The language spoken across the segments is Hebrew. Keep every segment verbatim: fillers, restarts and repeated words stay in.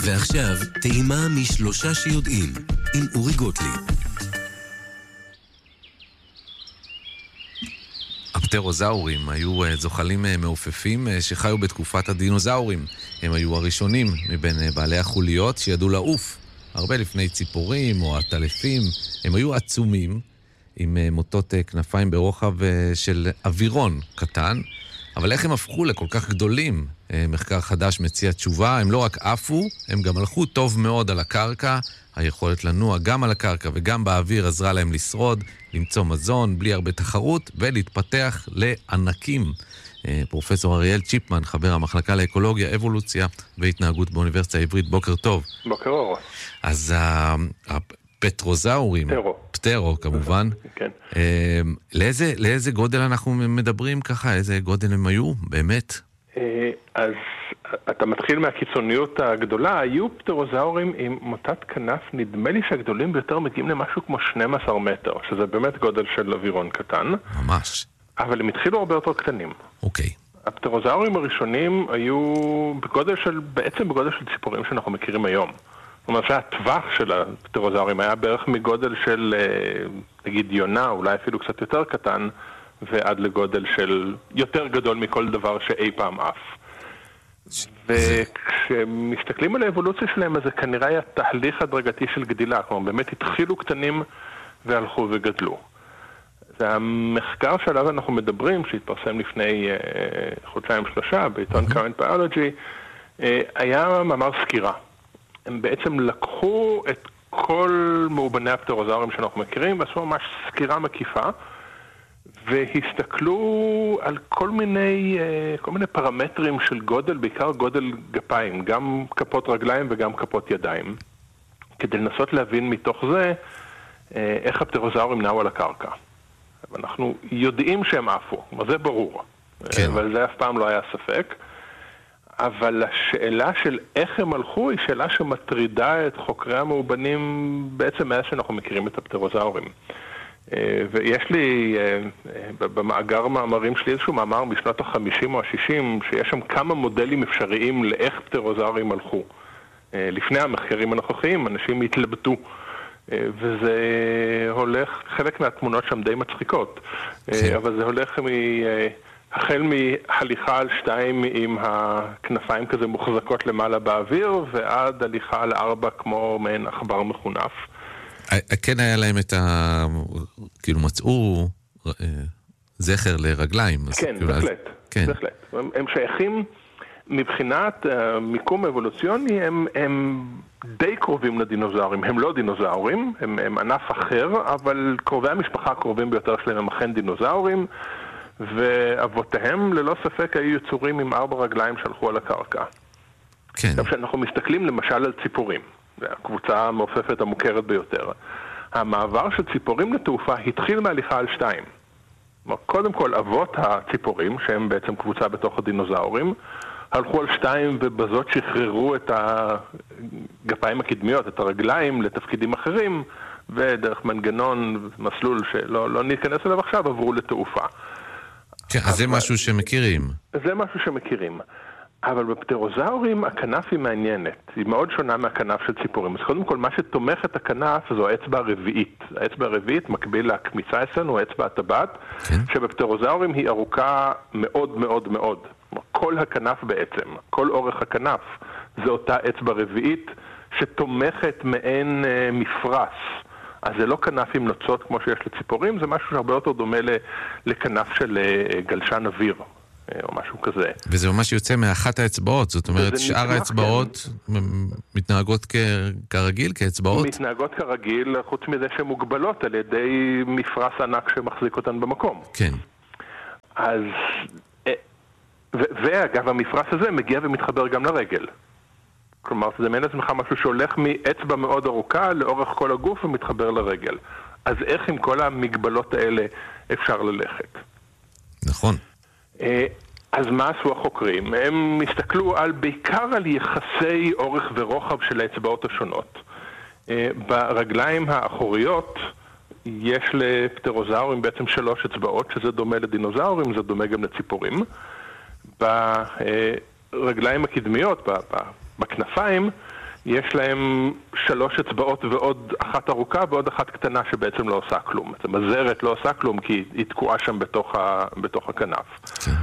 ועכשיו, טעימה משלושה שיודעים, עם אורי גוטליב. הפטרוזאורים היו זוחלים מעופפים שחיו בתקופת הדינוזאורים. הם היו הראשונים מבין בעלי החוליות שידעו לעוף. הרבה לפני ציפורים או עטלפים. הם היו עצומים עם מוטות כנפיים ברוחב של אווירון קטן. אבל איך הם הפכו לכל כך גדולים? מחקר חדש מציע תשובה. הם לא רק עפו, הם גם הלכו טוב מאוד על הקרקע. היכולת לנוע גם על הקרקע וגם באוויר עזרה להם לשרוד, למצוא מזון בלי הרבה תחרות ולהתפתח לענקים. פרופסור אריאל צ'יפמן, חבר המחלקה לאקולוגיה, אבולוציה והתנהגות באוניברסיטה העברית. בוקר טוב. בוקר אור. אז הפטרוזאורים, פטרו. פטרו כמובן, כן. לאיזה, לאיזה גודל אנחנו מדברים ככה? איזה גודל הם היו באמת? אז אתה מתחיל מהקיצוניות הגדולה. היו פטרוזאורים עם מוטת כנף, נדמה לי שהגדולים ביותר מגיעים למשהו כמו שנים עשר מטר, שזה באמת גודל של אווירון קטן. ממש. אבל הם התחילו הרבה יותר קטנים. אוקיי. הפטרוזאורים הראשונים היו בגודל של, בעצם בגודל של ציפורים שאנחנו מכירים היום. זאת אומרת שהטווח של הפטרוזאורים היה בערך מגודל של, נגיד, יונה, אולי אפילו קצת יותר קטן, ועד לגודל של יותר גדול מכל דבר שאי פעם אף. וכשמסתכלים על האבולוציה שלהם, אז זה כנראה היה תהליך הדרגתי של גדילה. כלומר, באמת התחילו קטנים והלכו וגדלו. זה המחקר שעליו אנחנו מדברים, שהתפרסם לפני חודשיים שלושה, בעיתון Current Biology, היה מאמר סקירה. הם בעצם לקחו את כל מאובני הפטרוזאורים שאנחנו מכירים, ועשו ממש סקירה מקיפה, והסתכלו על כל מיני, כל מיני פרמטרים של גודל, בעיקר גודל גפיים, גם כפות רגליים וגם כפות ידיים, כדי לנסות להבין מתוך זה איך הפטרוזאורים נעו על הקרקע. אנחנו יודעים שהם עפו, זה ברור, כן. אבל זה אף פעם לא היה ספק. אבל השאלה של איך הם הלכו היא שאלה שמטרידה את חוקרי המאובנים בעצם מאז שאנחנו מכירים את הפטרוזאורים. ויש לי במאגר מאמרים שלי איזשהו מאמר משנות ה-חמישים או ה-שישים, שיש שם כמה מודלים אפשריים לאיך פטרוזאורים הלכו. לפני המחקרים הנוכחיים אנשים התלבטו, וזה הולך, חלק מהתמונות שם די מצחיקות, אבל זה הולך מ... החל מהליכה על שתיים עם הכנפיים כזה מוחזקות למעלה באוויר, ועד הליכה על ארבע כמו מעין עכבר מחונף. כן היה להם את ה... כאילו מצאו זכר לרגליים. כן, בהחלט. בהחלט. הם שייכים מבחינת מיקום אבולוציוני, הם, הם די קרובים לדינוזאורים. הם לא דינוזאורים, הם, הם ענף אחר, אבל קרובי המשפחה הקרובים ביותר שלהם הם אכן דינוזאורים, ואבותיהם ללא ספק היו יצורים עם ארבע רגליים שהלכו על הקרקע. כן. עכשיו שאנחנו מסתכלים למשל על ציפורים, זו הקבוצה המעופפת המוכרת ביותר. המעבר של ציפורים לתעופה התחיל מהליכה על שתיים. קודם כל אבות הציפורים, שהם בעצם קבוצה בתוך הדינוזאורים, הלכו על שתיים ובזאת שחררו את הגפיים הקדמיות, את הרגליים לתפקידים אחרים, ודרך מנגנון, מסלול שלא לא ניכנס אליו עכשיו, עברו לתעופה. כן, אז זה משהו שמכירים. זה משהו שמכירים. אבל בפטרוזאורים הכנף היא מעניינת. היא מאוד שונה מהכנף של ציפורים. אז קודם כל, מה שתומך את הכנף זו האצבע הרביעית. האצבע הרביעית מקביל להקמיצה אצלנו, האצבע הטבעת, כן. שבפטרוזאורים היא ארוכה מאוד מאוד מאוד. כל הכנף בעצם, כל אורך הכנף, זו אותה אצבע רביעית שתומכת מעין אה, מפרס. אז זה לא כנף עם נוצות כמו שיש לציפורים, זה משהו שהרבה יותר דומה לכנף של גלשן אוויר, או משהו כזה. וזה ממש יוצא מאחת האצבעות, זאת אומרת שאר האצבעות כן. מתנהגות כ... כרגיל, כאצבעות? מתנהגות כרגיל, חוץ מזה שהן מוגבלות על ידי מפרס ענק שמחזיק אותן במקום. כן. אז, ו... ואגב, המפרס הזה מגיע ומתחבר גם לרגל. כלומר, זה מעין עצמך משהו שהולך מאצבע מאוד ארוכה לאורך כל הגוף ומתחבר לרגל. אז איך עם כל המגבלות האלה אפשר ללכת? נכון. אז מה עשו החוקרים? הם הסתכלו על, בעיקר על יחסי אורך ורוחב של האצבעות השונות. ברגליים האחוריות יש לפטרוזאורים בעצם שלוש אצבעות, שזה דומה לדינוזאורים, זה דומה גם לציפורים. ברגליים הקדמיות, בכנפיים, יש להם שלוש אצבעות ועוד אחת ארוכה ועוד אחת קטנה שבעצם לא עושה כלום. זאת אומרת, הזרת לא עושה כלום כי היא תקועה שם בתוך, ה, בתוך הכנף. כן.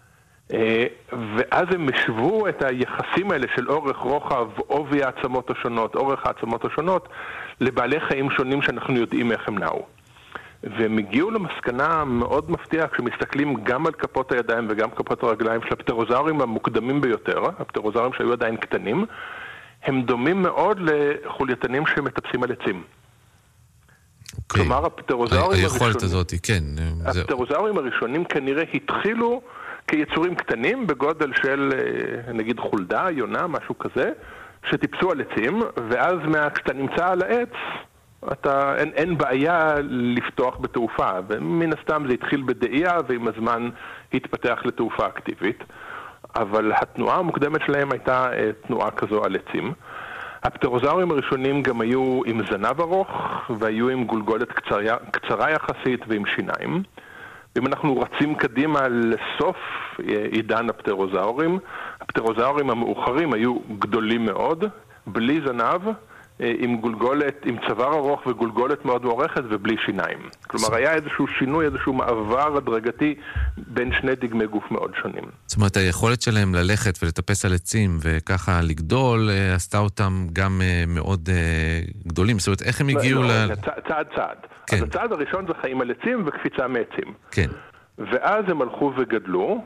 ואז הם משבו את היחסים האלה של אורך, רוחב, עובי העצמות השונות, אורך העצמות השונות, לבעלי חיים שונים שאנחנו יודעים איך הם נעו. והם הגיעו למסקנה מאוד מפתיעה כשמסתכלים גם על כפות הידיים וגם כפות הרגליים של הפטרוזאורים המוקדמים ביותר, הפטרוזאורים שהיו עדיין קטנים, הם דומים מאוד לחולייתנים שמטפסים על עצים. Okay. כלומר, הפטרוזאורים היכולת הזאת, כן. הפטרוזאורים הראשונים כנראה התחילו כיצורים קטנים בגודל של, נגיד, חולדה, יונה, משהו כזה, שטיפסו על עצים, ואז כשאתה נמצא על העץ, אתה, אין, אין בעיה לפתוח בתעופה, ומן הסתם זה התחיל בדאייה, ועם הזמן התפתח לתעופה אקטיבית. אבל התנועה המוקדמת שלהם הייתה תנועה כזו על עצים. הפטרוזאורים הראשונים גם היו עם זנב ארוך, והיו עם גולגולת קצרה, קצרה יחסית ועם שיניים. ואם אנחנו רצים קדימה לסוף עידן הפטרוזאורים, הפטרוזאורים המאוחרים היו גדולים מאוד, בלי זנב, עם גולגולת, עם צוואר ארוך וגולגולת מאוד מוארכת ובלי שיניים. כלומר, היה איזשהו שינוי, איזשהו מעבר הדרגתי בין שני דגמי גוף מאוד שונים. זאת אומרת, היכולת שלהם ללכת ולטפס על עצים וככה לגדול, עשתה אותם גם מאוד גדולים. זאת אומרת, איך הם הגיעו ל... צעד צעד. אז הצעד הראשון זה חיים על עצים וקפיצה מעצים. כן. ואז הם הלכו וגדלו,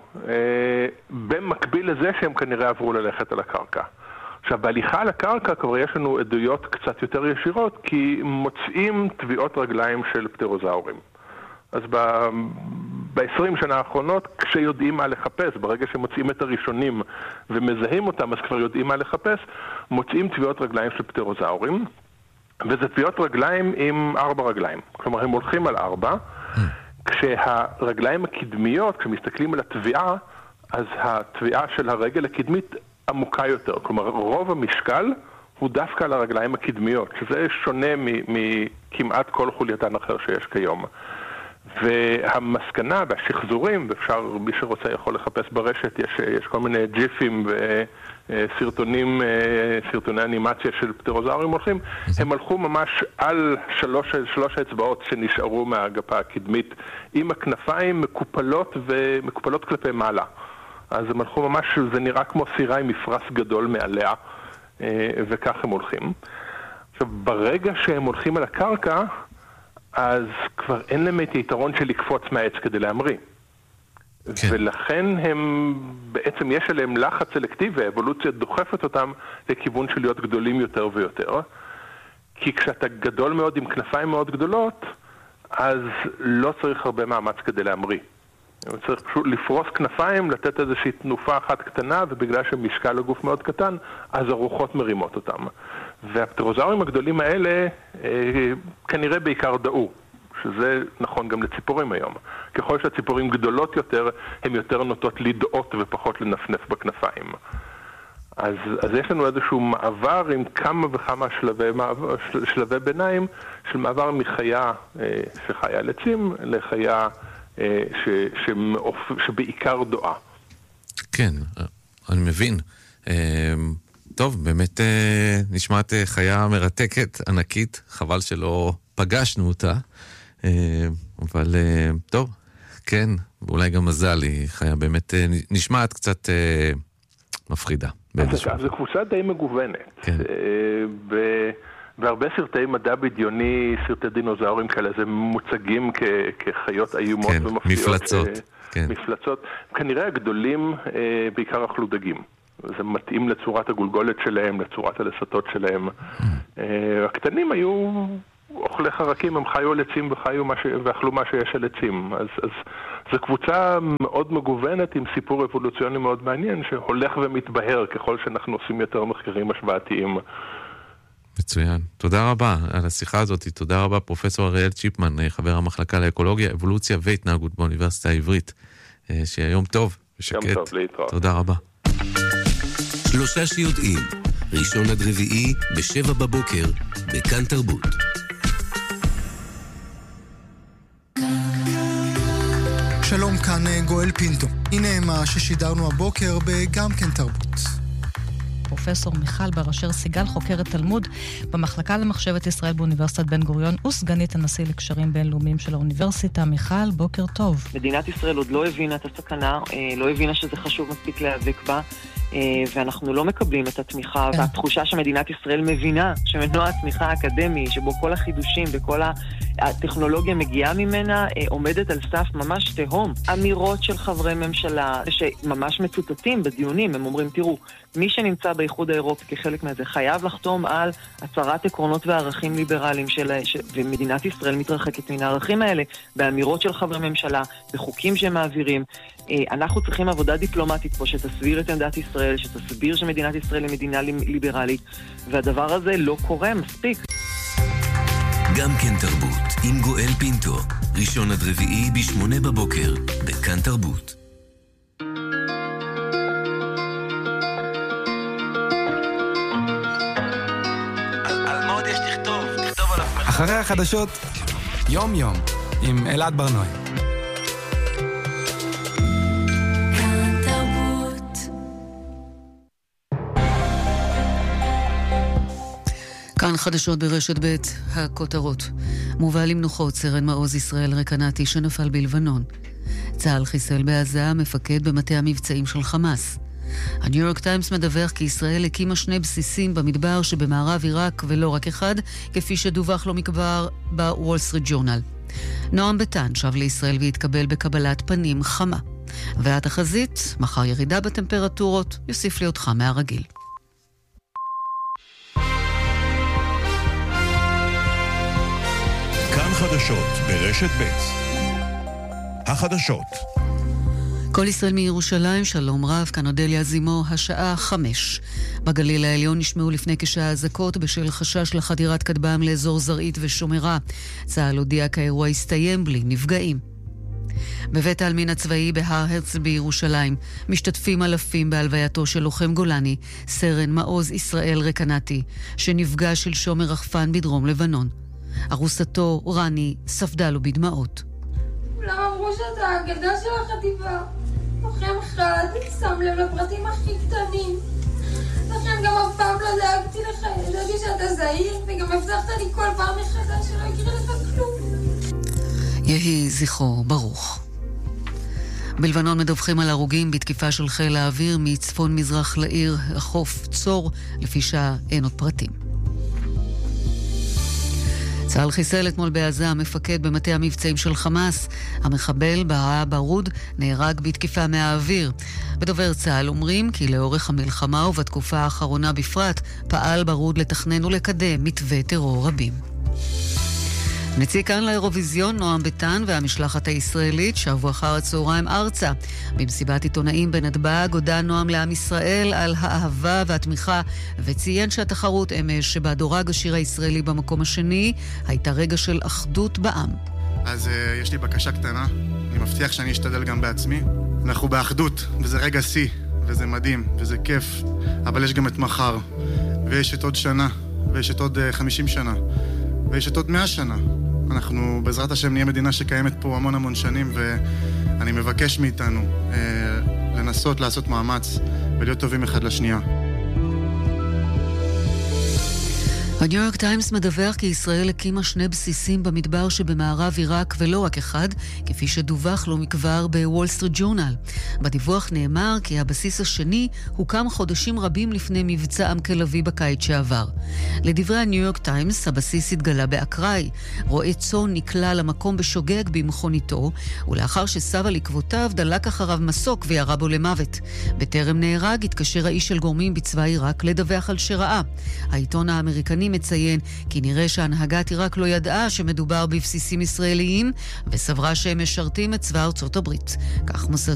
במקביל לזה שהם כנראה עברו ללכת על הקרקע. עכשיו, בהליכה על הקרקע כבר יש לנו עדויות קצת יותר ישירות, כי מוצאים טביעות רגליים של פטרוזאורים. אז ב-עשרים שנה האחרונות, כשיודעים מה לחפש, ברגע שמוצאים את הראשונים ומזהים אותם, אז כבר יודעים מה לחפש, מוצאים טביעות רגליים של פטרוזאורים, וזה טביעות רגליים עם ארבע רגליים. כלומר, הם הולכים על ארבע, כשהרגליים הקדמיות, כשמסתכלים על הטביעה, אז הטביעה של הרגל הקדמית עמוקה יותר. כלומר, רוב המשקל הוא דווקא על הרגליים הקדמיות, שזה שונה מכמעט כל חולייתן אחר שיש כיום. והמסקנה והשחזורים, ואפשר, מי שרוצה יכול לחפש ברשת, יש, יש כל מיני ג'יפים וסרטונים, סרטוני אנימציה של פטרוזאורים הולכים, הם הלכו ממש על שלוש, שלוש האצבעות שנשארו מהגפה הקדמית, עם הכנפיים מקופלות ומקופלות כלפי מעלה. אז הם הלכו ממש, זה נראה כמו סירה עם מפרס גדול מעליה, וכך הם הולכים. עכשיו, ברגע שהם הולכים על הקרקע, אז כבר אין להם את היתרון של לקפוץ מהעץ כדי להמריא. כן. ולכן הם, בעצם יש עליהם לחץ סלקטיבי, האבולוציה דוחפת אותם לכיוון של להיות גדולים יותר ויותר. כי כשאתה גדול מאוד עם כנפיים מאוד גדולות, אז לא צריך הרבה מאמץ כדי להמריא. צריך פשוט לפרוס כנפיים, לתת איזושהי תנופה אחת קטנה, ובגלל שמשקל הגוף מאוד קטן, אז הרוחות מרימות אותם. והפטרוזאורים הגדולים האלה אה, כנראה בעיקר דעו, שזה נכון גם לציפורים היום. ככל שהציפורים גדולות יותר, הן יותר נוטות לדעות ופחות לנפנף בכנפיים. אז, אז יש לנו איזשהו מעבר עם כמה וכמה שלבי, מעבר, של, שלבי ביניים, של מעבר מחיה אה, שחיה על עצים לחיה ש, שמאופ, שבעיקר דועה. כן, אני מבין. טוב, באמת נשמעת חיה מרתקת, ענקית, חבל שלא פגשנו אותה, אבל טוב, כן, ואולי גם מזל, היא חיה באמת נשמעת קצת מפחידה. זו קבוצה די מגוונת. כן. ב... והרבה סרטי מדע בדיוני, סרטי דינוזאורים כאלה, זה מוצגים כ- כחיות איומות כן, ומפתיעות. מפלצות. ש... כן. מפלצות. כנראה הגדולים אה, בעיקר אכלו דגים. זה מתאים לצורת הגולגולת שלהם, לצורת הלסתות שלהם. Mm. אה, הקטנים היו אוכלי חרקים, הם חיו על עצים וחיו מה ש... ואכלו מה שיש על עצים. אז, אז זו קבוצה מאוד מגוונת עם סיפור אבולוציוני מאוד מעניין, שהולך ומתבהר ככל שאנחנו עושים יותר מחקרים השוואתיים. מצוין. תודה רבה על השיחה הזאת. תודה רבה פרופסור אריאל צ'יפמן, חבר המחלקה לאקולוגיה, אבולוציה והתנהגות באוניברסיטה העברית. שיהיה יום טוב ושקט. יום טוב, להתראות. תודה רבה. שלושה שיודעים, ראשון עד רביעי בשבע בבוקר, בכאן תרבות. שלום, כאן גואל פינטו. הנה מה ששידרנו הבוקר בגם כן תרבות. פרופסור מיכל בר-אשר סיגל, חוקרת תלמוד במחלקה למחשבת ישראל באוניברסיטת בן גוריון וסגנית הנשיא לקשרים בינלאומיים של האוניברסיטה. מיכל, בוקר טוב. מדינת ישראל עוד לא הבינה את הסכנה, לא הבינה שזה חשוב מספיק להיאבק בה, ואנחנו לא מקבלים את התמיכה, והתחושה שמדינת ישראל מבינה שמנוע התמיכה האקדמי, שבו כל החידושים וכל הטכנולוגיה מגיעה ממנה, עומדת על סף ממש תהום. אמירות של חברי ממשלה שממש מצוטטים בדיונים, הם אומרים, תראו, מי שנמצא באיחוד האירופי כחלק מזה חייב לחתום על הצהרת עקרונות וערכים ליברליים של, ש... ומדינת ישראל מתרחקת מן הערכים האלה, באמירות של חברי ממשלה, בחוקים שהם מעבירים. אנחנו צריכים עבודה דיפלומטית פה שתסביר את עמדת ישראל, שתסביר שמדינת ישראל היא מדינה ליברלית, והדבר הזה לא קורה מספיק. גם כן תרבות, עם גואל פינטו, ראשון עד רביעי בשמונה בבוקר, בכאן תרבות. אחרי החדשות, יום יום, עם אלעד ברנועי. כאן חדשות ברשת ב', הכותרות. מובא למנוחות סרן מעוז ישראל רקנתי שנפל בלבנון. צה"ל חיסל בעזה מפקד במטה המבצעים של חמאס. הניו יורק טיימס מדווח כי ישראל הקימה שני בסיסים במדבר שבמערב עיראק ולא רק אחד, כפי שדווח לא מכבר בוול סטריט ג'ורנל. נועם ביטן שב לישראל והתקבל בקבלת פנים חמה. והתחזית, מחר ירידה בטמפרטורות, יוסיף להיות חם מהרגיל. כאן חדשות ברשת ב'. החדשות. כל ישראל מירושלים, שלום רב, כאן אודליה זימו, השעה חמש. בגליל העליון נשמעו לפני כשעה אזעקות בשל חשש לחדירת כטב"ם לאזור זרעית ושומרה. צה"ל הודיע כי האירוע הסתיים בלי נפגעים. בבית העלמין הצבאי בהר הרצל בירושלים משתתפים אלפים בהלווייתו של לוחם גולני, סרן מעוז ישראל רקנתי, שנפגע שלשום מרחפן בדרום לבנון. ארוסתו רני ספדה לו בדמעות. כולם אמרו שאתה האגדה של החטיבה. לוחם אחד שם לב לפרטים הכי קטנים. לכן גם אף פעם לא דאגתי לך, ידעתי שאתה זהיר, וגם הבטחת לי כל פעם מחדש שלא יקרה לך כלום. יהי זכרו ברוך. בלבנון מדווחים על הרוגים בתקיפה של חיל האוויר מצפון מזרח לעיר החוף צור, לפי שעה אין עוד פרטים. צה"ל חיסל אתמול בעזה המפקד במטה המבצעים של חמאס. המחבל בהה ברוד נהרג בתקיפה מהאוויר. בדובר צה"ל אומרים כי לאורך המלחמה ובתקופה האחרונה בפרט פעל ברוד לתכנן ולקדם מתווה טרור רבים. נציג כאן לאירוויזיון נועם ביטן והמשלחת הישראלית שבו אחר הצהריים ארצה. במסיבת עיתונאים בנתב"ג הודה נועם לעם ישראל על האהבה והתמיכה וציין שהתחרות אמש שבה דורג השיר הישראלי במקום השני הייתה רגע של אחדות בעם. אז uh, יש לי בקשה קטנה, אני מבטיח שאני אשתדל גם בעצמי. אנחנו באחדות וזה רגע שיא וזה מדהים וזה כיף, אבל יש גם את מחר ויש את עוד שנה ויש את עוד uh, חמישים שנה ויש את עוד מאה שנה. אנחנו בעזרת השם נהיה מדינה שקיימת פה המון המון שנים, ואני מבקש מאיתנו אה, לנסות לעשות מאמץ ולהיות טובים אחד לשנייה. הניו יורק טיימס מדווח כי ישראל הקימה שני בסיסים במדבר שבמערב עיראק ולא רק אחד, כפי שדווח לא מכבר בוול סטריט ג'ורנל. בדיווח נאמר כי הבסיס השני הוקם חודשים רבים לפני מבצע עם כלבי בקיץ שעבר. לדברי הניו יורק טיימס, הבסיס התגלה באקראי. רועה צאן נקלע למקום בשוגג במכוניתו, ולאחר שסב על עקבותיו דלק אחריו מסוק וירה בו למוות. בטרם נהרג התקשר האיש של גורמים בצבא עיראק לדווח על שראה. העיתון האמריקני מציין כי נראה שהנהגת עיראק לא ידעה שמדובר בבסיסים ישראליים וסברה שהם משרתים את צבא ארצות הברית. כך מוסר